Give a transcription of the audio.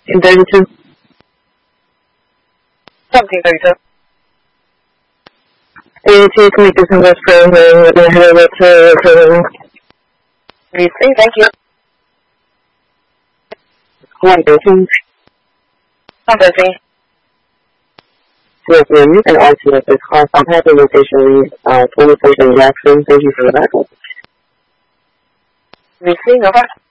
1732. 1732. AT, can we do some West Pro here? We're going to head over to Receive, thank you. 113. 113. Yes, ma'am, you can alternate this call. I'm happy location 24th and Jackson. Thank you for the backup. Receive, over.